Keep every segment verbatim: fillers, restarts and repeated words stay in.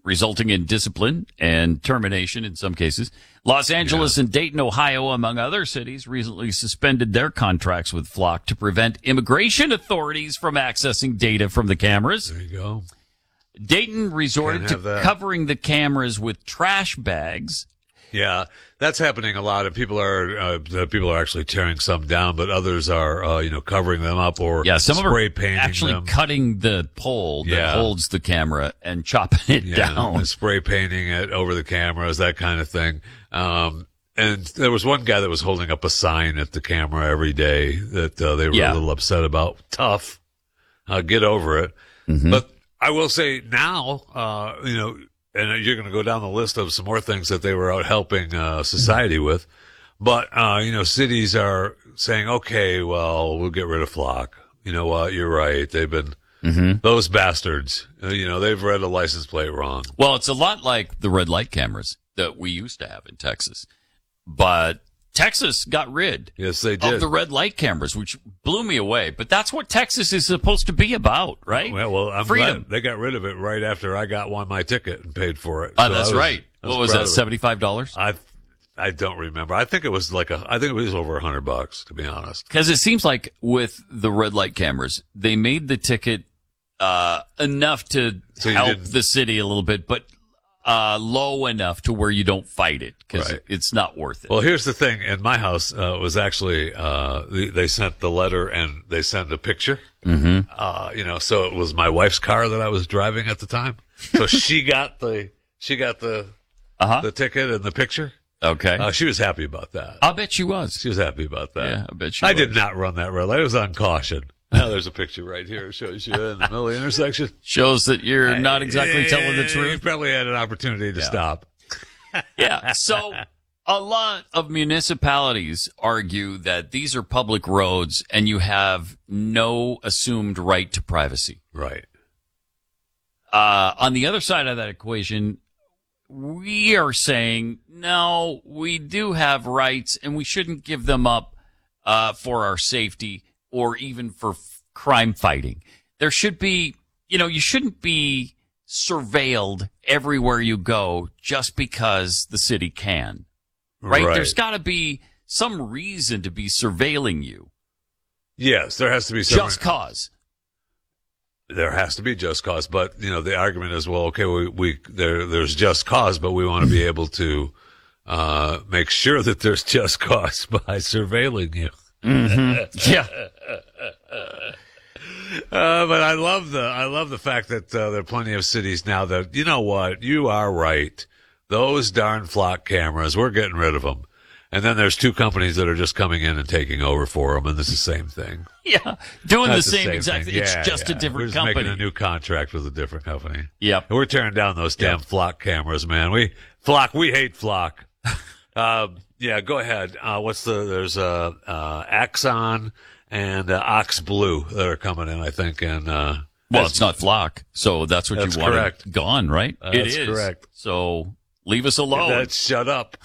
resulting in discipline and termination in some cases. Los Angeles yeah. and Dayton, Ohio, among other cities, recently suspended their contracts with Flock to prevent immigration authorities from accessing data from the cameras. There you go. Dayton resorted to that. covering the cameras with trash bags. Yeah, that's happening a lot. And people are uh, people are actually tearing some down, but others are uh, you know covering them up or yeah, some spray of them painting actually them. cutting the pole that yeah. holds the camera and chopping it yeah, down, and spray painting it over the cameras, that kind of thing. Um, and there was one guy that was holding up a sign at the camera every day that uh, they were yeah. a little upset about. Tough, uh, get over it. Mm-hmm. But I will say now, uh, you know. And you're going to go down the list of some more things that they were out helping uh, society with. But, uh, you know, cities are saying, okay, well, we'll get rid of Flock. You know what? You're right. They've been, mm-hmm. those bastards, uh, you know, they've read a license plate wrong. Well, it's a lot like the red light cameras that we used to have in Texas. But Texas got rid yes, they did. of the red light cameras, which blew me away. But that's what Texas is supposed to be about, right? Well, well I'm Freedom. glad they got rid of it right after I got one my ticket and paid for it. Oh, so that's was, right. What was that, seventy-five dollars? I I don't remember. I think it was like a, I think it was over a hundred bucks, to be honest. Because it seems like with the red light cameras, they made the ticket uh enough to so help the city a little bit, but Uh, low enough to where you don't fight it because right. it's not worth it. Well, here's the thing. In my house, uh, was actually, uh, they, they sent the letter and they sent a picture. Mm-hmm. Uh, you know, so it was my wife's car that I was driving at the time. So she got the, she got the, uh-huh. the ticket and the picture. Okay. Uh, she was happy about that. I'll bet she was. She was happy about that. Yeah, I bet she I was. did not run that red light. It was on caution. Now there's a picture right here. It shows you in the middle of the intersection. Shows that you're not exactly I, telling the truth. You probably had an opportunity to yeah. stop. Yeah. So a lot of municipalities argue that these are public roads and you have no assumed right to privacy. Right. Uh, on the other side of that equation, we are saying, no, we do have rights and we shouldn't give them up uh, for our safety or even for f- crime fighting. There should be, you know, you shouldn't be surveilled everywhere you go just because the city can. Right? right. There's got to be some reason to be surveilling you. Yes, there has to be some. Just cause. There has to be just cause, but you know the argument is, well, okay, we, we there there's just cause, but we want to be able to uh make sure that there's just cause by surveilling you. Mm-hmm. Yeah. Uh, but I love the I love the fact that uh, there are plenty of cities now that, you know what, you are right. Those darn Flock cameras, we're getting rid of them. And then there's two companies that are just coming in and taking over for them, and it's the same thing. Yeah, doing That's the the same, same exact thing. thing. It's Yeah, just yeah. a different we're just company. making a new contract with a different company. Yep. And we're tearing down those damn Yep. Flock cameras, man. We Flock, we hate Flock. uh, yeah, go ahead. Uh, what's the? There's uh, uh, Axon and uh, Ox Blue that are coming in, I think. And uh, well, it's not Flock, so that's what that's you want correct. gone, right? Uh, it that's is correct. So leave us alone. That's shut up.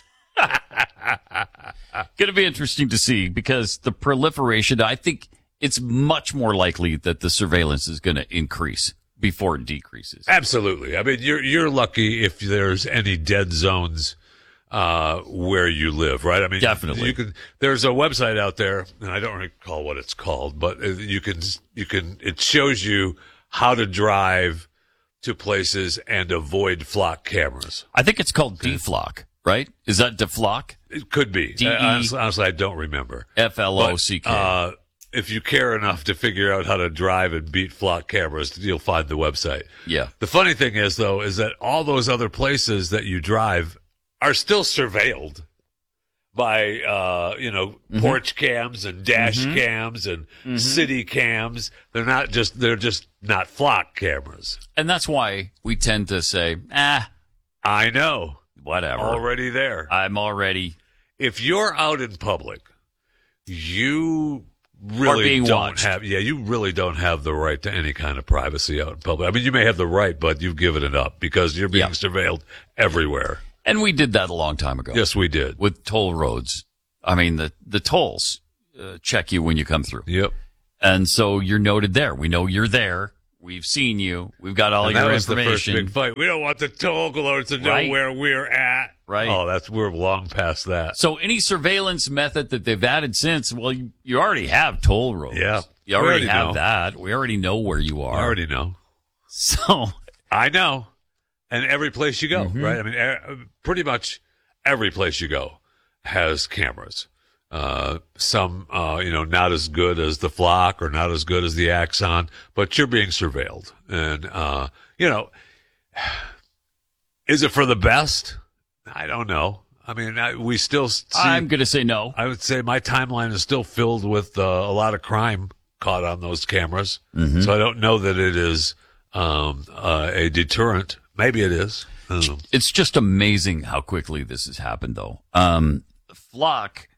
Going to be interesting to see because the proliferation, I think it's much more likely that the surveillance is going to increase before it decreases. Absolutely. I mean, you're you're lucky if there's any dead zones uh where you live, right? I mean, definitely. You can. There's a website out there, and I don't recall what it's called, but you can you can. It shows you how to drive to places and avoid Flock cameras. I think it's called D-Flock, right? Is that DeFlock? It could be. D E honestly, honestly, I don't remember. F L O C K. Uh, if you care enough to figure out how to drive and beat Flock cameras, you'll find the website. Yeah. The funny thing is, though, is that all those other places that you drive are still surveilled by, uh, you know, mm-hmm. porch cams and dash mm-hmm. cams and mm-hmm. city cams. They're not just, they're just not Flock cameras. And that's why we tend to say, ah, I know. Whatever. Already there. I'm already. If you're out in public, you really don't watched. have, yeah, you really don't have the right to any kind of privacy out in public. I mean, you may have the right, but you've given it up because you're being yeah. surveilled everywhere. And we did that a long time ago. Yes, we did. With toll roads. I mean, the, the tolls uh, check you when you come through. Yep. And so you're noted there. We know you're there. We've seen you. We've got all and your that was information. the first big fight. We don't want the toll collectors to know Right. where we're at. Right. Oh, that's we're long past that. So any surveillance method that they've added since, well, you, you already have toll roads. Yeah. You already, already have know. that. We already know where you are. I already know. So I know. And every place you go, Mm-hmm. right? I mean, e- pretty much every place you go has cameras. Uh, some, uh, you know, not as good as the Flock or not as good as the Axon, but you're being surveilled. And, uh, you know, is it for the best? I don't know. I mean, I, we still see, I'm going to say no. I would say my timeline is still filled with uh, a lot of crime caught on those cameras. Mm-hmm. So I don't know that it is um, uh, a deterrent. Maybe it is. I don't know. It's just amazing how quickly this has happened, though. Um, Flock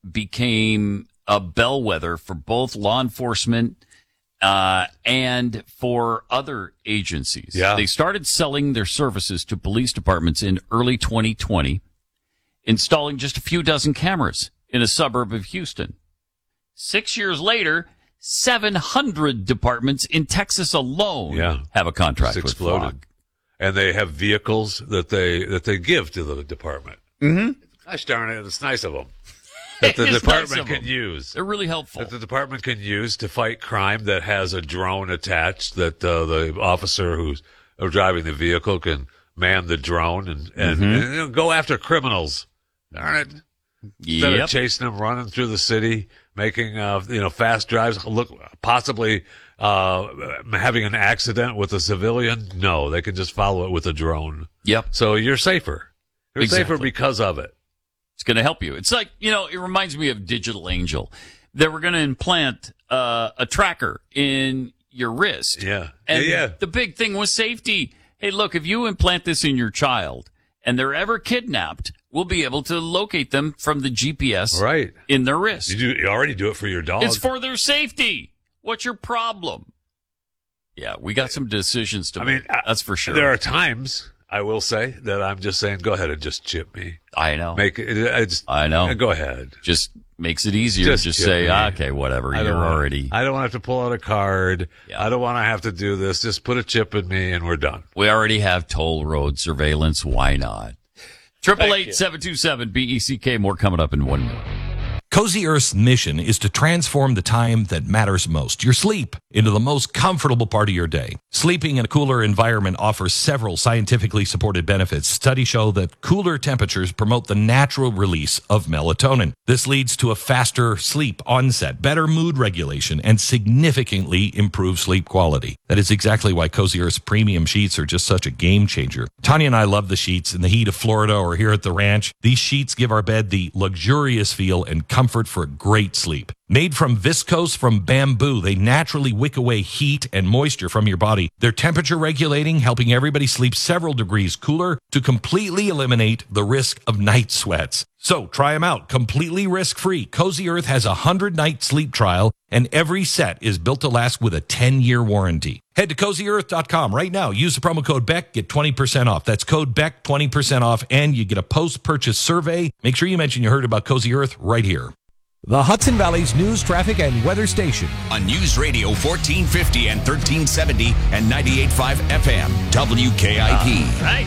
became a bellwether for both law enforcement uh, and for other agencies. Yeah. They started selling their services to police departments in early twenty twenty, installing just a few dozen cameras in a suburb of Houston. Six years later, seven hundred departments in Texas alone Yeah. have a contract It's with exploded. Flock. And they have vehicles that they that they give to the department. Mm-hmm. Gosh darn it, it's nice of them. That the It's nice department of can them. use. They're really helpful. That the department can use to fight crime that has a drone attached, that uh, the officer who's uh, driving the vehicle can man the drone and, and, Mm-hmm. and you know, go after criminals. Darn it. Instead Yep. of chasing them, running through the city, making uh, you know fast drives, look possibly uh, having an accident with a civilian. No, they can just follow it with a drone. Yep. So you're safer. You're Exactly. safer because of it. It's going to help you. It's like, you know, it reminds me of Digital Angel. They were going to implant uh, a tracker in your wrist. Yeah. And yeah. the big thing was safety. Hey, look, if you implant this in your child and they're ever kidnapped, we'll be able to locate them from the G P S Right. in their wrist. You, do, you already do it for your dog. It's for their safety. What's your problem? Yeah, we got some decisions to I make. mean, I- That's for sure. There are times, I will say, that I'm just saying, go ahead and just chip me. I know. Make it. I just, I know. Go ahead. Just makes it easier. Just Just, chip say, me. ah, okay, whatever. I You're don't wanna- already. I don't want to have to pull out a card. Yeah. I don't want to have to do this. Just put a chip in me and we're done. We already have toll road surveillance. Why not? Triple eight seven two seven B E C K. More coming up in one minute. Cozy Earth's mission is to transform the time that matters most, your sleep, into the most comfortable part of your day. Sleeping in a cooler environment offers several scientifically supported benefits. Studies show that cooler temperatures promote the natural release of melatonin. This leads to a faster sleep onset, better mood regulation, and significantly improved sleep quality. That is exactly why Cozy Earth's premium sheets are just such a game changer. Tanya and I love the sheets in the heat of Florida or here at the ranch. These sheets give our bed the luxurious feel and comfort for a great sleep. Made from viscose from bamboo, they naturally wick away heat and moisture from your body. They're temperature regulating, helping everybody sleep several degrees cooler to completely eliminate the risk of night sweats. So try them out completely risk-free. Cozy Earth has a one hundred night sleep trial, and every set is built to last with a ten year warranty. Head to cozy earth dot com right now. Use the promo code Beck, get twenty percent off. That's code Beck, twenty percent off, and you get a post-purchase survey. Make sure you mention you heard about Cozy Earth right here. The Hudson Valley's news, traffic, and weather station. On News Radio fourteen fifty and thirteen seventy and ninety-eight point five F M, W K I P. Right.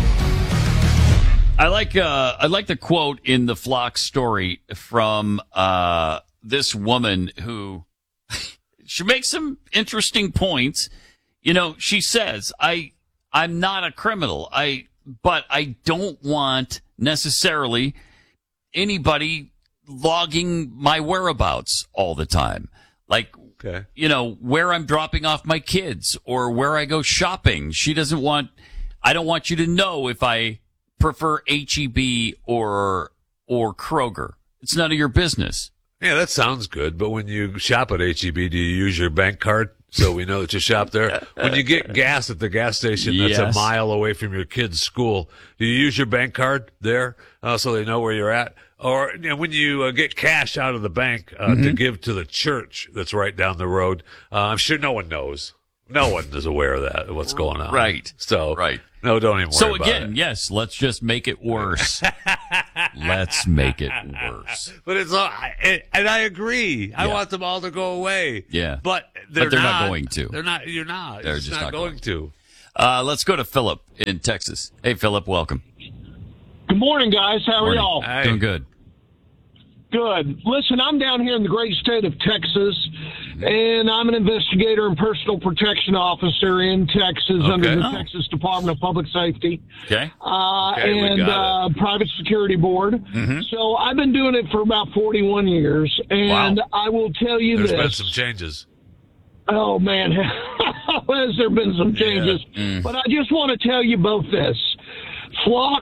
I like uh, I like the quote in the Flock story from uh, this woman who she makes some interesting points. You know, she says, "I I'm not a criminal. I but I don't want necessarily anybody logging my whereabouts all the time. Like, Okay. you know, where I'm dropping off my kids or where I go shopping. She doesn't want, I don't want you to know if I prefer H E B or, or Kroger. It's none of your business." Yeah, that sounds good. But when you shop at H E B, do you use your bank card so we know that you shop there? When you get gas at the gas station that's Yes. a mile away from your kid's school, do you use your bank card there uh, so they know where you're at? Or you know, when you uh, get cash out of the bank uh, Mm-hmm. to give to the church that's right down the road, uh, I'm sure no one knows. No one is aware of that, what's going on. Right. So, Right. no, don't even worry So about again, it. yes, let's just make it worse. Let's make it worse. But it's all, and I agree. I Yeah. want them all to go away. Yeah. But they're, But they're not not going to. They're not. You're not. They're It's just not, not going, to. Uh, let's go to Philip in Texas. Hey, Philip, welcome. Good morning, guys. How are Morning. y'all? Hey. Doing good. Good. Listen, I'm down here in the great state of Texas, and I'm an investigator and personal protection officer in Texas Okay. under the Oh. Texas Department of Public Safety Okay. uh, Okay, we and got uh, Private Security Board. Mm-hmm. So I've been doing it for about forty-one years, and Wow. I will tell you There's this. been some changes. Oh, man, has there been some changes? Mm. But I just want to tell you both this. Flock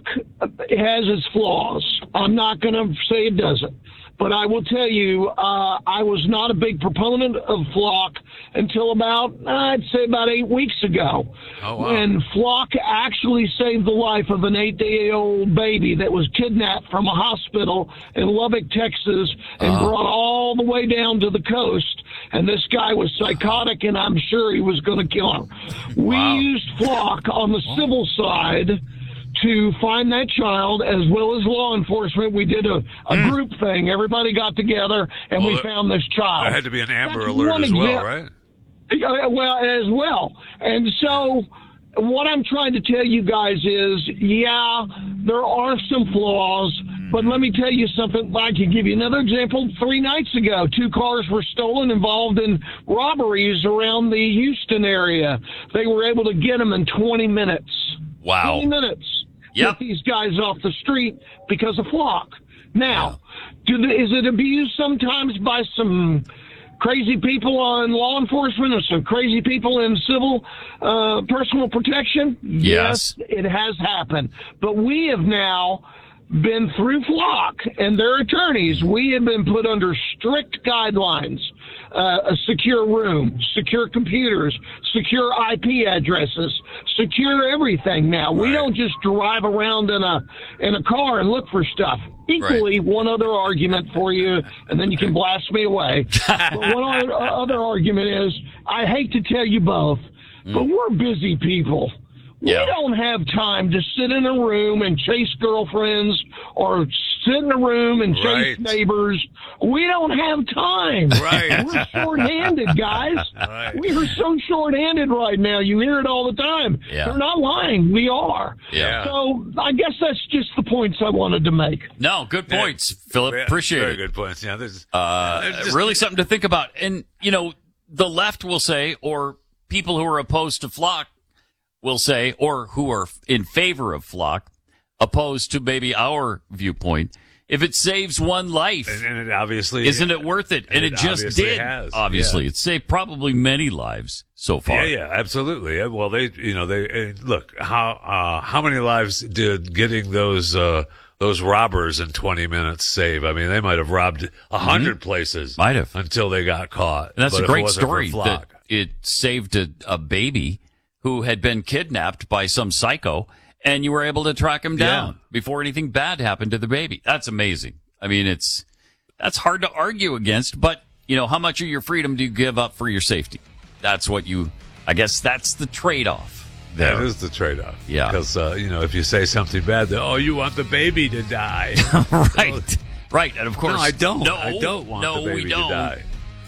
has its flaws. I'm not going to say it doesn't. But I will tell you, uh, I was not a big proponent of Flock until about, I'd say about eight weeks ago. Oh, wow. When Flock actually saved the life of an eight-day-old baby that was kidnapped from a hospital in Lubbock, Texas, and Uh-huh. brought all the way down to the coast. And this guy was psychotic, and I'm sure he was going to kill him. We Wow. used Flock on the civil side to find that child, as well as law enforcement. We did a, a group thing. Everybody got together, and Well, we there- found this child. There had to be an Amber That's Alert one as well, exam- right? Uh, Well, as well. And so what I'm trying to tell you guys is, yeah, there are some flaws, but let me tell you something. I can give you another example. Three nights ago, two cars were stolen involved in robberies around the Houston area. They were able to get them in twenty minutes. Wow. twenty minutes. Yep. Get these guys off the street because of Flock. Now, do the, is it abused sometimes by some crazy people on law enforcement or some crazy people in civil uh, personal protection? Yes. It has happened. But we have now been through Flock and their attorneys. We have been put under strict guidelines. Uh, a secure room, secure computers, secure I P addresses, secure everything now. We don't just drive around in a in a car and look for stuff. Equally, one other argument for you, and then you can blast me away. But one other, other argument is, I hate to tell you both, but we're busy people. Yeah. We don't have time to sit in a room and chase girlfriends or sit in a room and chase Right. neighbors. We don't have time. Right. We're short-handed, guys. Right. We are so short-handed right now. You hear it all the time. Yeah. They're not lying. We are. Yeah. So I guess that's just the points I wanted to make. No, good points, Philip. Yeah, Appreciate very it. good points. Yeah, there's, Uh, there's just- really something to think about. And, you know, the left will say, or people who are opposed to Flock will say, or who are in favor of Flock, opposed to maybe our viewpoint, if it saves one life, and, and it obviously isn't it worth it? And it it, just obviously did. has, Obviously, yeah. it saved probably many lives so far. Yeah, yeah, absolutely. Yeah, well, they, you know, they and look how uh, how many lives did getting those uh, those robbers in twenty minutes save? I mean, they might have robbed a hundred places, Mm-hmm. Might have. until they got caught. And that's But a if it great wasn't for story that Flock- it saved a, a baby who had been kidnapped by some psycho, and you were able to track him down Yeah. before anything bad happened to the baby. That's amazing. I mean, it's that's hard to argue against, but you know, how much of your freedom do you give up for your safety? That's what you. I guess that's the trade-off. That There. is the trade-off. Yeah. Because, uh, you know, if you say something bad, then, oh, you want the baby to die. right, right, and of course, No, I don't. No, I don't want no, the baby we don't. to die.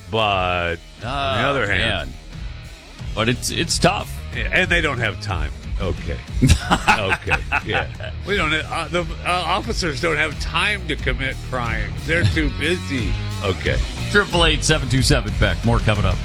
But on the Oh, other hand, man. but it's it's tough. and they don't have time. Okay. Okay. Yeah. We don't. Uh, the uh, officers don't have time to commit crimes. They're too busy. Okay. Triple eight seven two seven Beck. More coming up.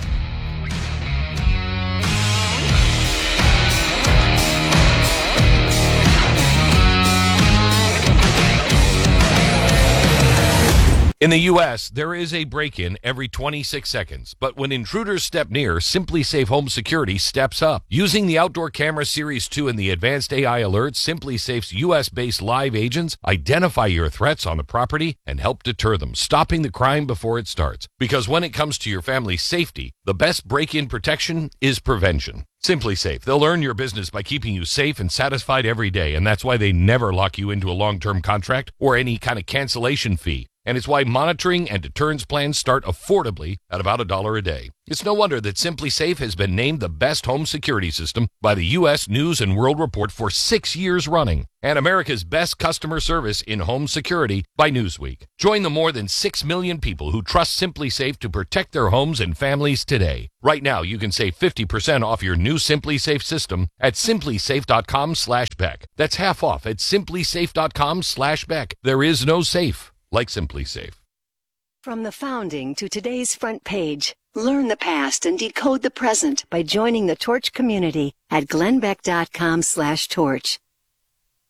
In the U S, there is a break-in every twenty-six seconds, but when intruders step near, SimpliSafe Home Security steps up. Using the Outdoor Camera Series two and the advanced A I alerts, SimpliSafe's U S-based live agents identify your threats on the property and help deter them, stopping the crime before it starts. Because when it comes to your family's safety, the best break-in protection is prevention. SimpliSafe. They'll earn your business by keeping you safe and satisfied every day, and that's why they never lock you into a long-term contract or any kind of cancellation fee. and it's why monitoring and deterrence plans start affordably at about a dollar a day. It's no wonder that SimpliSafe has been named the best home security system by the U S News and World Report for six years running, and America's best customer service in home security by Newsweek. Join the more than six million people who trust SimpliSafe to protect their homes and families today. Right now, you can save fifty percent off your new SimpliSafe system at simplysafe.com slash Beck. That's half off at simplysafe.com slash Beck. There is no safe like SimpliSafe. From the founding to today's front page, learn the past and decode the present by joining the Torch community at glenbeck.com slash torch.